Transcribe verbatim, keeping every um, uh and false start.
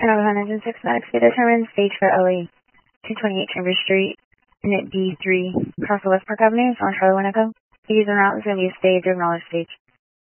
And over one hundred six medics be determined. Stage for L A two twenty-eight Chambers Street, Unit B three, across the West Park Avenue, on Charlotte, Winneco. The user route is going to be a stage or acknowledged stage.